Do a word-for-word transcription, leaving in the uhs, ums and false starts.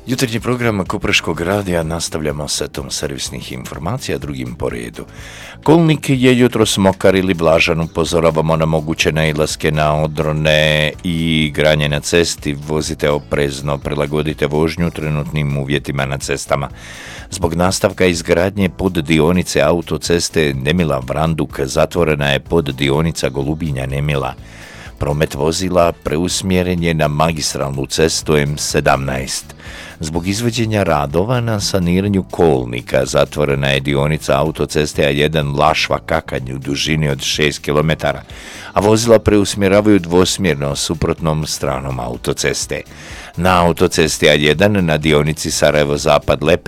Jutarnji program Koprškog radija nastavljamo setom servisnih informacija drugim po redu. Kolnik je jutros mokar ili vlažan, upozoravamo na moguće nailaske na odrone i granje na cesti. Vozite oprezno, prilagodite vožnju trenutnim uvjetima na cestama. Zbog nastavka izgradnje poddionice autoceste Nemila-Vranduk zatvorena je poddionica Golubinja-Nemila. Promet vozila preusmjeren je na magistralnu cestu M sedamnaest. Zbog izvođenja radova na saniranju kolnika zatvorena je dionica autoceste A jedan Lašva-Kakanj u dužini od šest kilometara, a vozila preusmjeravaju dvosmjerno suprotnom stranom autoceste. Na autocesti A jedan na dionici Sarajevo-Zapad